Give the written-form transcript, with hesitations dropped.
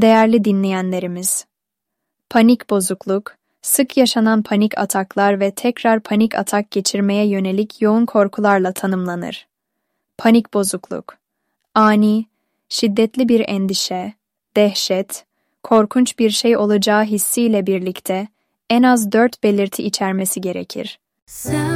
Değerli dinleyenlerimiz, panik bozukluk, sık yaşanan panik ataklar ve tekrar panik atak geçirmeye yönelik yoğun korkularla tanımlanır. Panik bozukluk, ani, şiddetli bir endişe, dehşet, korkunç bir şey olacağı hissiyle birlikte en az 4 belirti içermesi gerekir.